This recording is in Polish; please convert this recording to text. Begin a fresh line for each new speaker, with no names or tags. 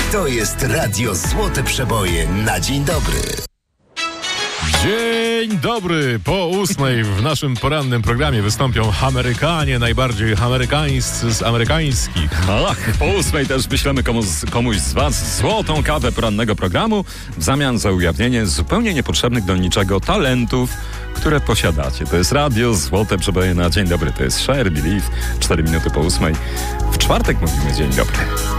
To jest Radio Złote Przeboje na dzień dobry.
Dzień dobry! Po 8 w naszym porannym programie wystąpią Amerykanie, najbardziej amerykańscy z amerykańskich.
Ach, po 8 też wyślemy komuś z was złotą kawę porannego programu w zamian za ujawnienie zupełnie niepotrzebnych do niczego talentów, które posiadacie. To jest Radio Złote Przeboje na dzień dobry. To jest Share Believe, 4 minuty po 8. W czwartek mówimy dzień dobry.